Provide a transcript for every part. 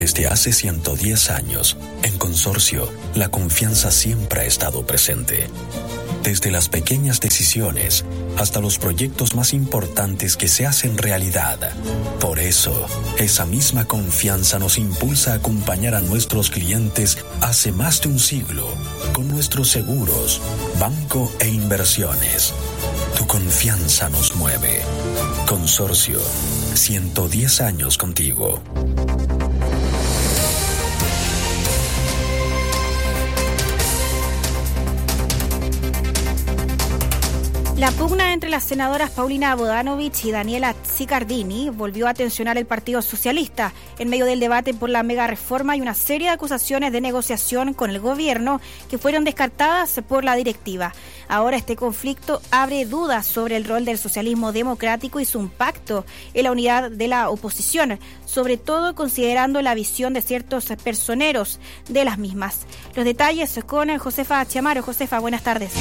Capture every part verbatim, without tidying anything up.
Desde hace ciento diez años, en Consorcio, la confianza siempre ha estado presente. Desde las pequeñas decisiones hasta los proyectos más importantes que se hacen realidad. Por eso, esa misma confianza nos impulsa a acompañar a nuestros clientes hace más de un siglo con nuestros seguros, banco e inversiones. Tu confianza nos mueve. Consorcio, ciento diez años contigo. La pugna entre las senadoras Paulina Bodanovich y Daniela Ziccardini volvió a tensionar el Partido Socialista en medio del debate por la mega reforma y una serie de acusaciones de negociación con el gobierno que fueron descartadas por la directiva. Ahora este conflicto abre dudas sobre el rol del socialismo democrático y su impacto en la unidad de la oposición, sobre todo considerando la visión de ciertos personeros de las mismas. Los detalles con Josefa Chiamaro. Josefa, buenas tardes.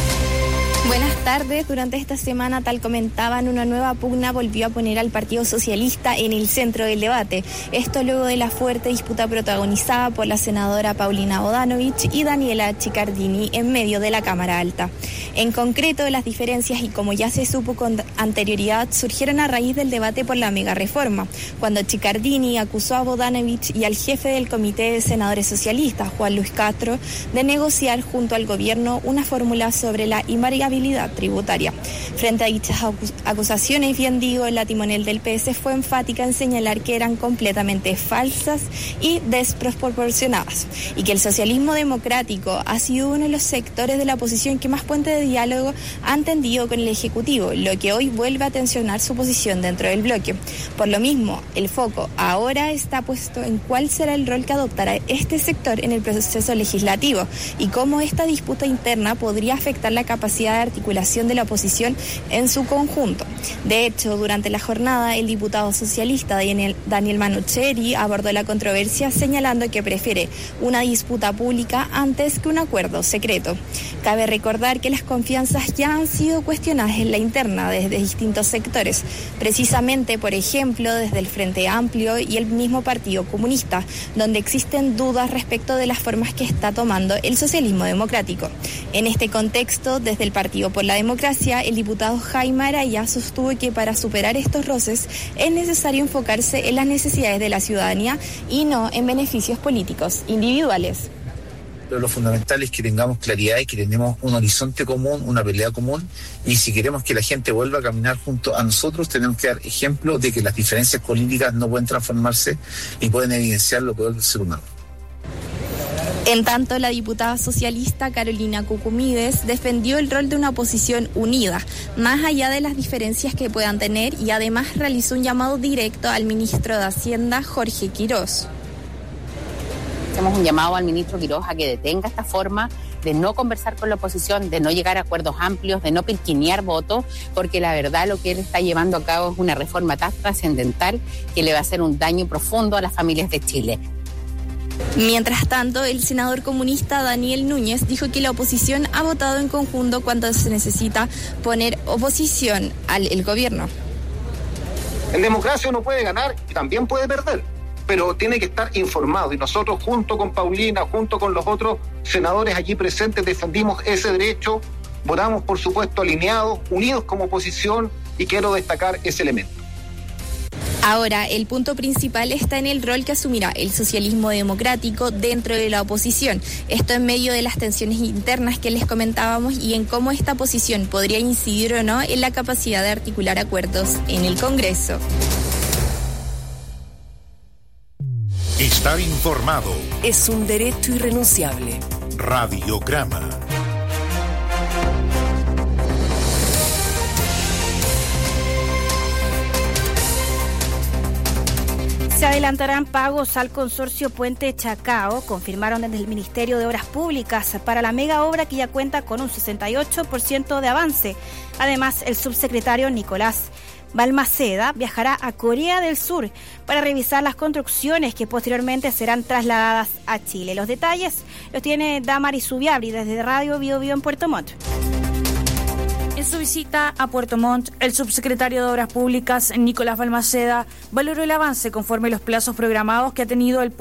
Buenas tardes. Durante esta semana, tal comentaban, una nueva pugna volvió a poner al Partido Socialista en el centro del debate. Esto luego de la fuerte disputa protagonizada por la senadora Paulina Bodanovich y Daniela Ziccardini en medio de la Cámara Alta. En concreto, las diferencias, y como ya se supo con anterioridad, surgieron a raíz del debate por la mega reforma, cuando Ziccardini acusó a Bodanovich y al jefe del Comité de Senadores Socialistas, Juan Luis Castro, de negociar junto al gobierno una fórmula sobre la invariabilidad tributaria. Frente a dichas acusaciones, bien digo, la timonel del P S fue enfática en señalar que eran completamente falsas y desproporcionadas, y que el socialismo democrático ha sido uno de los sectores de la oposición que más puente de diálogo han tendido con el Ejecutivo, lo que hoy vuelve a tensionar su posición dentro del bloque. Por lo mismo, el foco ahora está puesto en cuál será el rol que adoptará este sector en el proceso legislativo y cómo esta disputa interna podría afectar la capacidad de articulación de la oposición en su conjunto. De hecho, durante la jornada, el diputado socialista Daniel, Daniel Manucheri abordó la controversia señalando que prefiere una disputa pública antes que un acuerdo secreto. Cabe recordar que las confianzas ya han sido cuestionadas en la interna desde distintos sectores, precisamente, por ejemplo, desde el Frente Amplio y el mismo Partido Comunista, donde existen dudas respecto de las formas que está tomando el socialismo democrático. En este contexto, desde el Partido por la Democracia, el diputado Jaime Araya sostuvo que para superar estos roces es necesario enfocarse en las necesidades de la ciudadanía y no en beneficios políticos individuales. Pero lo fundamental es que tengamos claridad y que tengamos un horizonte común, una pelea común, y si queremos que la gente vuelva a caminar junto a nosotros, tenemos que dar ejemplo de que las diferencias políticas no pueden transformarse y pueden evidenciar lo peor del ser humano. En tanto, la diputada socialista Carolina Cucumides defendió el rol de una oposición unida, más allá de las diferencias que puedan tener, y además realizó un llamado directo al ministro de Hacienda, Jorge Quirós. Hacemos un llamado al ministro Quirós a que detenga esta forma de no conversar con la oposición, de no llegar a acuerdos amplios, de no pirquinear votos, porque la verdad lo que él está llevando a cabo es una reforma tan trascendental que le va a hacer un daño profundo a las familias de Chile. Mientras tanto, el senador comunista Daniel Núñez dijo que la oposición ha votado en conjunto cuando se necesita poner oposición al el gobierno. En democracia uno puede ganar y también puede perder, pero tiene que estar informado, y nosotros junto con Paulina, junto con los otros senadores allí presentes, defendimos ese derecho, votamos por supuesto alineados, unidos como oposición, y quiero destacar ese elemento. Ahora, el punto principal está en el rol que asumirá el socialismo democrático dentro de la oposición. Esto en medio de las tensiones internas que les comentábamos y en cómo esta posición podría incidir o no en la capacidad de articular acuerdos en el Congreso. Estar informado es un derecho irrenunciable. Radiograma. Se adelantarán pagos al consorcio Puente Chacao, confirmaron desde el Ministerio de Obras Públicas, para la mega obra que ya cuenta con un sesenta y ocho por ciento de avance. Además, el subsecretario Nicolás Balmaceda viajará a Corea del Sur para revisar las construcciones que posteriormente serán trasladadas a Chile. Los detalles los tiene Damaris Zubiabri desde Radio Bio Bio en Puerto Montt. En su visita a Puerto Montt, el subsecretario de Obras Públicas, Nicolás Balmaceda, valoró el avance conforme los plazos programados que ha tenido el